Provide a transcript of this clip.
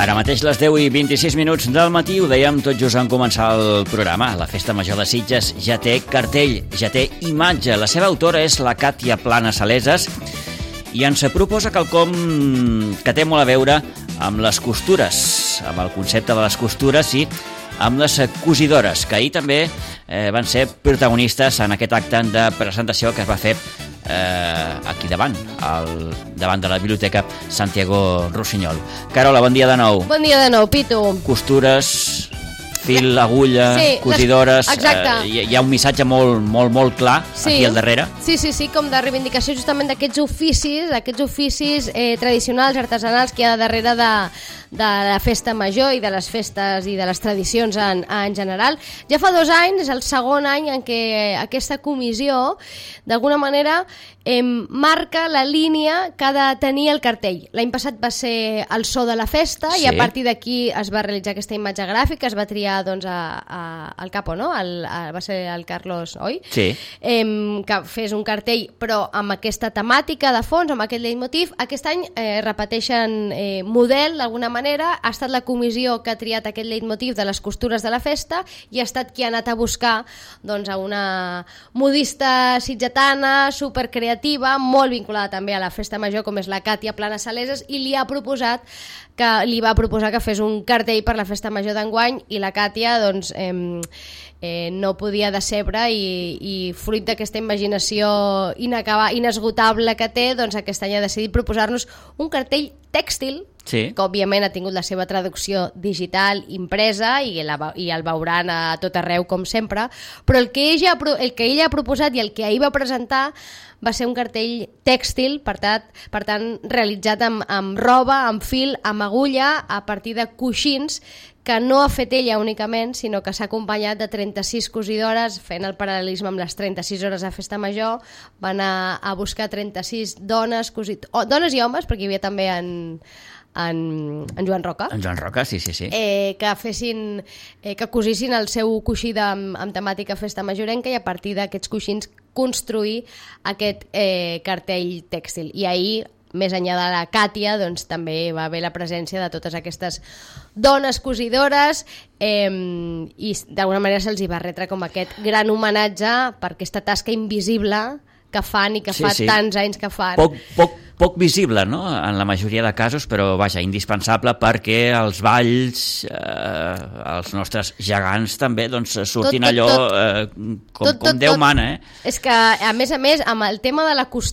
Ara mateix les 10 i 26 minuts del matí, ho dèiem tot just en començar el programa. La Festa Major de Sitges ja té cartell, ja té imatge. La seva autora és la Càtia Planas Saleses i ens proposa quelcom que té molt a veure amb les costures, amb el concepte de les costures i amb les cosidores, que ahir també van ser protagonistes en aquest acte de presentació que es va fer aquí davant de la Biblioteca Santiago Rossinyol. Carola, bon dia de nou. Bon dia de nou, Pitu. Costures, fil, agulla, sí, cosidores, hi ha un missatge molt clar aquí al darrere. Sí, com de reivindicació justament d'aquests oficis tradicionals, artesanals que hi ha darrere de la festa major i de les festes i de les tradicions en general. Ja fa 2 anys, és el segon any en què aquesta comissió d'alguna manera marca la línia que ha de tenir el cartell. L'any passat va ser el so de la festa, sí. I a partir d'aquí es va realitzar aquesta imatge gràfica, es va triar doncs, el capo, no? Va ser el Carlos, oi? Sí. Que fes un cartell però amb aquesta temàtica de fons, amb aquest leitmotiv. Aquest any repeteixen model d'alguna manera, ha estat la comissió que ha triat aquest leitmotiv de les costures de la festa i ha estat qui ha anat a buscar doncs, a una modista sitgetana supercreativa, molt vinculada també a la festa major, com és la Càtia Planas Saleses, i li va proposar que fes un cartell per la festa major d'enguany, i la Càtia doncs, no podia decebre i fruit d'aquesta imaginació inesgotable que té, doncs aquest any ha decidit proposar-nos un cartell tèxtil, sí. Que òbviament ha tingut la seva traducció digital impresa i el veuran a tot arreu com sempre, però el que ella ha proposat i el que ahir va presentar va ser un cartell tèxtil, per tant realitzat amb roba, amb fil, amb agulla, a partir de coixins que no ha fet ella únicament, sinó que s'ha acompanyat de 36 cosidores, fent el paral·lelisme amb les 36 hores de festa major. Van a buscar 36 dones i homes, perquè hi havia també en Joan Roca. En Joan Roca, sí. Que cosissin el seu coixí amb temàtica festa majorenca i a partir d'aquests coixins construir aquest cartell tèxtil. I ahir, més enllà de la Càtia, doncs, també va haver la presència de totes aquestes dones cosidores i d'alguna manera se'ls hi va retre com aquest gran homenatge per aquesta tasca invisible que fan i que fa tants anys que fan. Poc visible, no?, en la majoria de casos, però vaja, indispensable perquè els balls, els nostres gegants també, doncs surtin allò com Déu mana, És que, a més, amb el tema de la